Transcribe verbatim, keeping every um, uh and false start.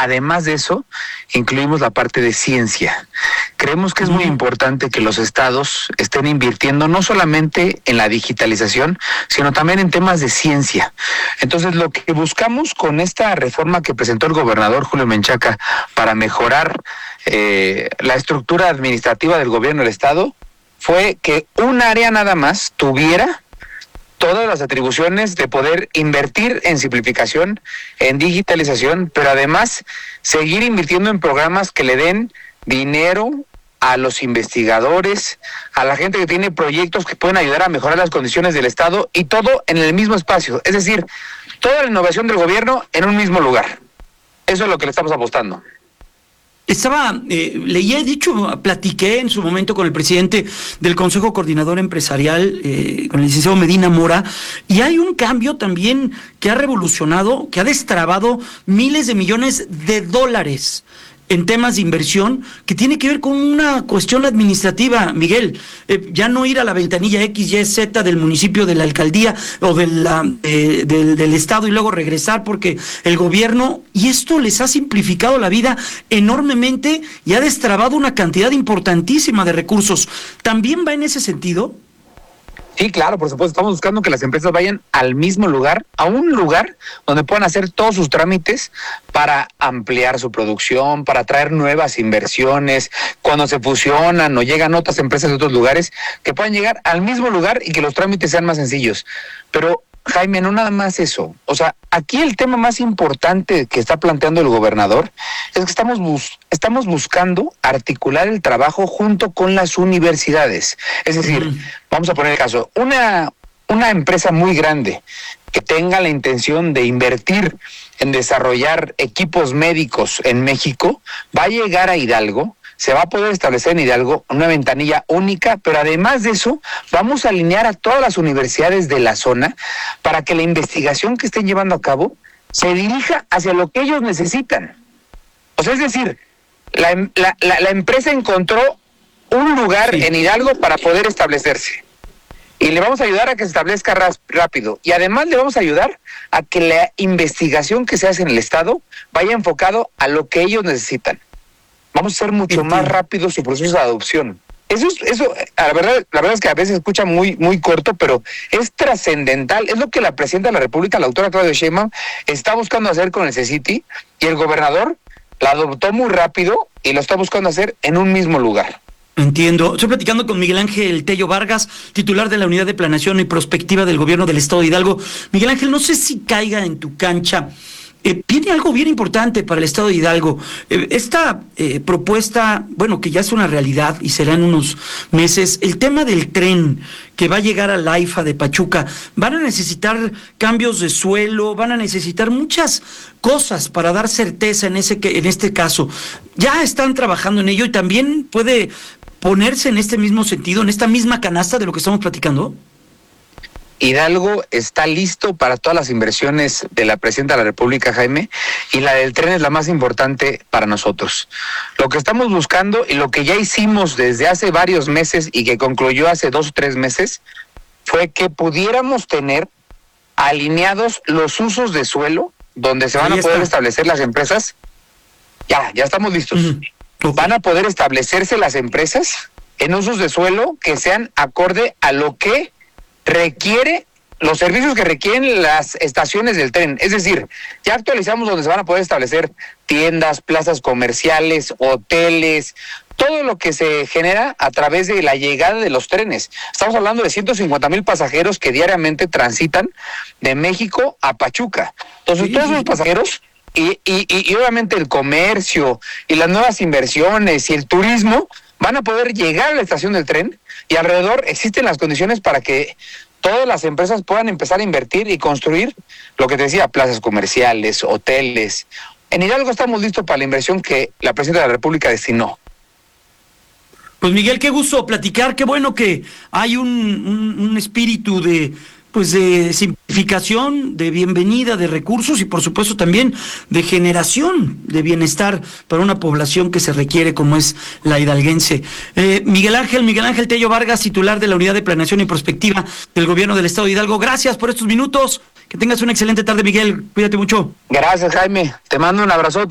además de eso, incluimos la parte de ciencia. Creemos que es muy importante que los estados estén invirtiendo no solamente en la digitalización, sino también en temas de ciencia. Entonces, lo que buscamos con esta reforma que presentó el gobernador Julio Menchaca para mejorar eh, la estructura administrativa del gobierno del estado fue que un área nada más tuviera todas las atribuciones de poder invertir en simplificación, en digitalización, pero además seguir invirtiendo en programas que le den dinero a los investigadores, a la gente que tiene proyectos que pueden ayudar a mejorar las condiciones del Estado, y todo en el mismo espacio. Es decir, toda la innovación del gobierno en un mismo lugar. Eso es lo que le estamos apostando. Estaba, eh, leí, he dicho, platiqué en su momento con el presidente del Consejo Coordinador Empresarial, eh, con el licenciado Medina Mora, y hay un cambio también que ha revolucionado, que ha destrabado miles de millones de dólares en temas de inversión, que tiene que ver con una cuestión administrativa, Miguel. Eh, ya no ir a la ventanilla X, Y, Z del municipio, de la alcaldía o de la, eh, del, del estado y luego regresar porque el gobierno, y esto les ha simplificado la vida enormemente y ha destrabado una cantidad importantísima de recursos. ¿También va en ese sentido? Sí, claro, por supuesto. Estamos buscando que las empresas vayan al mismo lugar, a un lugar donde puedan hacer todos sus trámites para ampliar su producción, para traer nuevas inversiones, cuando se fusionan o llegan otras empresas de otros lugares, que puedan llegar al mismo lugar y que los trámites sean más sencillos. Pero, Jaime, no nada más eso. O sea, aquí el tema más importante que está planteando el gobernador es que estamos, bus- estamos buscando articular el trabajo junto con las universidades. Es decir, uh-huh. vamos a poner el caso, una, una empresa muy grande que tenga la intención de invertir en desarrollar equipos médicos en México, va a llegar a Hidalgo, se va a poder establecer en Hidalgo una ventanilla única, pero además de eso, vamos a alinear a todas las universidades de la zona para que la investigación que estén llevando a cabo se dirija hacia lo que ellos necesitan. O sea, es decir, la, la, la, la empresa encontró un lugar sí. en Hidalgo para poder establecerse. Y le vamos a ayudar a que se establezca rápido. Y además le vamos a ayudar a que la investigación que se hace en el Estado vaya enfocado a lo que ellos necesitan. Vamos a hacer mucho Entiendo. más rápido su proceso de adopción. Eso es, eso, la verdad, la verdad es que a veces escucha muy, muy corto, pero es trascendental. Es lo que la presidenta de la República, la doctora Claudia Sheinbaum, está buscando hacer con el CECITI, y el gobernador la adoptó muy rápido y lo está buscando hacer en un mismo lugar. Entiendo. Estoy platicando con Miguel Ángel Tello Vargas, titular de la Unidad de Planeación y Prospectiva del Gobierno del Estado de Hidalgo. Miguel Ángel, no sé si caiga en tu cancha. Eh, viene algo bien importante para el Estado de Hidalgo. Eh, esta eh, propuesta, bueno, que ya es una realidad y será en unos meses, el tema del tren que va a llegar a la AIFA de Pachuca, van a necesitar cambios de suelo, van a necesitar muchas cosas para dar certeza en ese en este caso. Ya están trabajando en ello y también puede ponerse en este mismo sentido, en esta misma canasta de lo que estamos platicando. Hidalgo está listo para todas las inversiones de la presidenta de la República, Jaime, y la del tren es la más importante para nosotros. Lo que estamos buscando y lo que ya hicimos desde hace varios meses y que concluyó hace dos o tres meses fue que pudiéramos tener alineados los usos de suelo donde se van a poder establecer las empresas. Ya, ya estamos listos. Uh-huh. Okay. Van a poder establecerse las empresas en usos de suelo que sean acorde a lo que requiere los servicios que requieren las estaciones del tren. Es decir, ya actualizamos donde se van a poder establecer tiendas, plazas comerciales, hoteles, todo lo que se genera a través de la llegada de los trenes. Estamos hablando de ciento cincuenta mil pasajeros que diariamente transitan de México a Pachuca. Entonces, sí. todos esos pasajeros y, y, y, y obviamente el comercio y las nuevas inversiones y el turismo van a poder llegar a la estación del tren, y alrededor existen las condiciones para que todas las empresas puedan empezar a invertir y construir lo que te decía, plazas comerciales, hoteles. En Hidalgo estamos listos para la inversión que la presidenta de la República destinó. Pues Miguel, qué gusto platicar, qué bueno que hay un, un, un espíritu de pues de simplificación, de bienvenida de recursos y por supuesto también de generación de bienestar para una población que se requiere como es la hidalguense. Eh, Miguel Ángel, Miguel Ángel Tello Vargas, titular de la Unidad de Planeación y Prospectiva del Gobierno del Estado de Hidalgo, gracias por estos minutos, que tengas una excelente tarde, Miguel, cuídate mucho. Gracias, Jaime, te mando un abrazo.